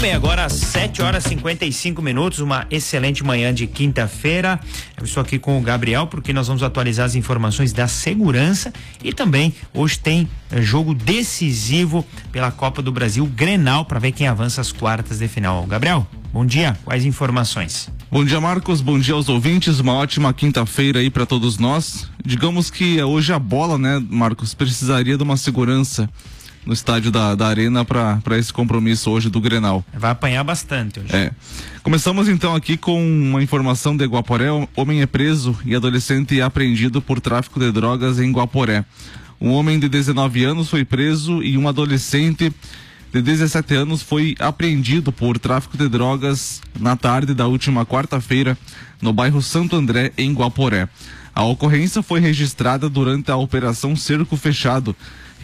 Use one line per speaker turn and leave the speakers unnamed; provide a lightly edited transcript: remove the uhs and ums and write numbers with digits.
bem, agora às 7h55, uma excelente manhã de quinta-feira. Eu estou aqui com o Gabriel porque nós vamos atualizar as informações da segurança e também hoje tem jogo decisivo pela Copa do Brasil, Grenal, para ver quem avança às quartas de final. Gabriel, bom dia, quais informações?
Bom dia, Marcos, bom dia aos ouvintes, uma ótima quinta-feira aí para todos nós. Digamos que hoje a bola, né, Marcos, precisaria de uma segurança no estádio da Arena para esse compromisso hoje do Grenal.
Vai apanhar bastante hoje.
Começamos então aqui com uma informação de Guaporé. Homem é preso e adolescente é apreendido por tráfico de drogas em Guaporé. Um homem de 19 anos foi preso e um adolescente de 17 anos foi apreendido por tráfico de drogas na tarde da última quarta-feira no bairro Santo André, em Guaporé. A ocorrência foi registrada durante a Operação Cerco Fechado,